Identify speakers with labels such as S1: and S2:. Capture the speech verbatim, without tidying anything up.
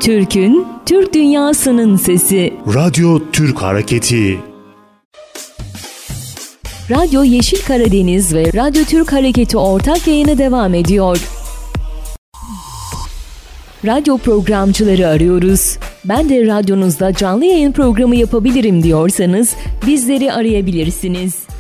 S1: Türk'ün, Türk dünyasının sesi.
S2: Radyo Türk Hareketi.
S1: Radyo Yeşil Karadeniz ve Radyo Türk Hareketi ortak yayını devam ediyor. Radyo programcıları arıyoruz. Ben de radyonuzda canlı yayın programı yapabilirim diyorsanız bizleri arayabilirsiniz.